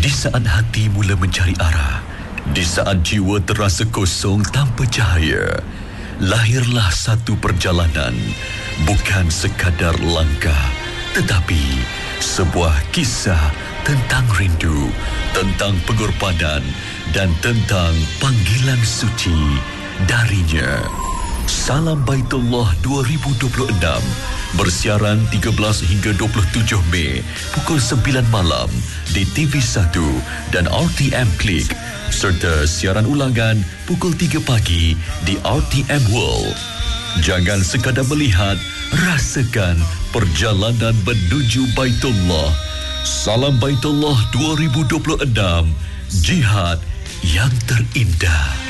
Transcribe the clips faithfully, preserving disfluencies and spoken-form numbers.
Di saat hati mula mencari arah, di saat jiwa terasa kosong tanpa cahaya, lahirlah satu perjalanan, bukan sekadar langkah, tetapi sebuah kisah tentang rindu, tentang pengorbanan dan tentang panggilan suci darinya. Salam Baitullah dua ribu dua puluh enam bersiaran tiga belas hingga dua puluh tujuh Mei pukul sembilan malam di T V satu dan R T M Klik, serta siaran ulangan pukul tiga pagi di R T M World. Jangan sekadar melihat, rasakan perjalanan menuju Baitullah. Salam Baitullah dua ribu dua puluh enam, jihad yang terindah.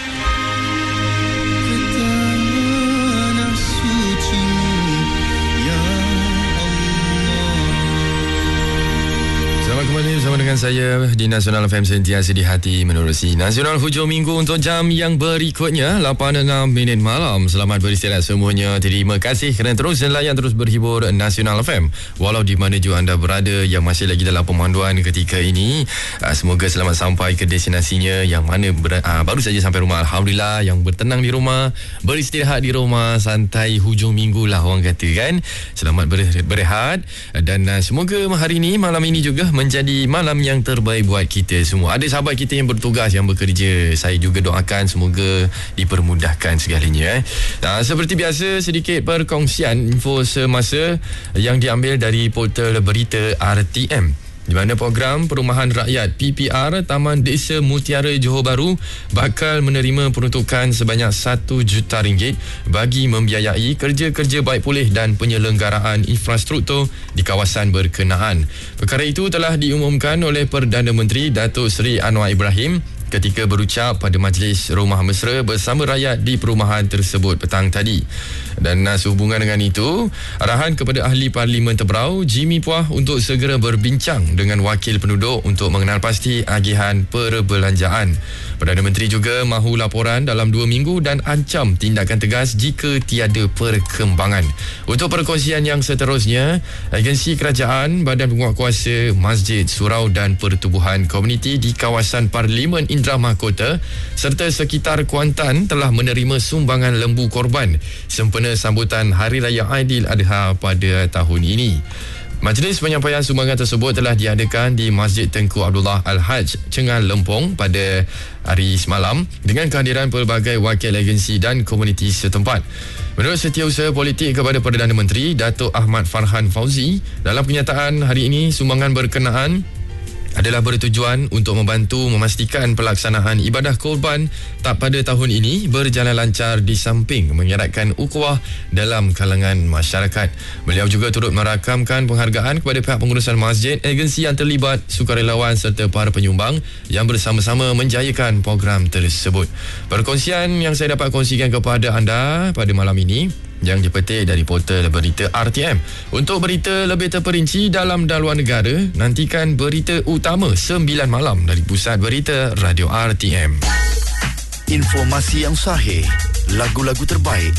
Kembali bersama dengan saya di Nasional F M, sentiasa di hati menerusi Nasional Hujung Minggu untuk jam yang berikutnya lapan enam minit malam. Selamat beristirahat semuanya. Terima kasih kerana terus dan layan terus berhibur Nasional F M. Walau di mana juga anda berada yang masih lagi dalam pemanduan ketika ini, semoga selamat sampai ke destinasinya. Yang mana ber, aa, baru saja sampai rumah, Alhamdulillah. Yang bertenang di rumah, beristirahat di rumah, santai hujung minggu lah orang kata kan. Selamat berehat. Dan aa, semoga hari ini, malam ini juga menjadi jadi malam yang terbaik buat kita semua. Ada sahabat kita yang bertugas, yang bekerja, saya juga doakan semoga dipermudahkan segalanya. Eh. Nah, seperti biasa, sedikit perkongsian info semasa yang diambil dari portal berita R T M, di mana program Perumahan Rakyat P P R Taman Desa Mutiara Johor Bahru bakal menerima peruntukan sebanyak satu juta ringgit bagi membiayai kerja-kerja baik pulih dan penyelenggaraan infrastruktur di kawasan berkenaan. Perkara itu telah diumumkan oleh Perdana Menteri Datuk Seri Anwar Ibrahim ketika berucap pada Majlis Rumah Mesra bersama rakyat di perumahan tersebut petang tadi. Dan uh, sehubungan dengan itu, arahan kepada Ahli Parlimen Tebrau, Jimmy Puah, untuk segera berbincang dengan wakil penduduk untuk mengenal pasti agihan perbelanjaan. Perdana Menteri juga mahu laporan dalam dua minggu dan ancam tindakan tegas jika tiada perkembangan. Untuk perkongsian yang seterusnya, agensi kerajaan, Badan Penguatkuasa, Masjid, Surau dan Pertubuhan Komuniti di kawasan Parlimen Indra Mahkota serta sekitar Kuantan telah menerima sumbangan lembu korban sempena sambutan Hari Raya Aidiladha pada tahun ini. Majlis penyampaian sumbangan tersebut telah diadakan di Masjid Tengku Abdullah Al-Haj, Cengal Lempong pada hari semalam dengan kehadiran pelbagai wakil agensi dan komuniti setempat. Menurut Setiausaha Politik kepada Perdana Menteri Datuk Ahmad Farhan Fauzi, dalam kenyataan hari ini sumbangan berkenaan adalah bertujuan untuk membantu memastikan pelaksanaan ibadah korban tak pada tahun ini berjalan lancar di samping mengeratkan ukhuwah dalam kalangan masyarakat. Beliau juga turut merakamkan penghargaan kepada pihak pengurusan masjid, agensi yang terlibat, sukarelawan serta para penyumbang yang bersama-sama menjayakan program tersebut. Perkongsian yang saya dapat kongsikan kepada anda pada malam ini yang dipetik dari portal berita R T M. Untuk berita lebih terperinci dalam dan luar negara, nantikan berita utama sembilan malam dari Pusat Berita Radio R T M. Informasi yang sahih, lagu-lagu terbaik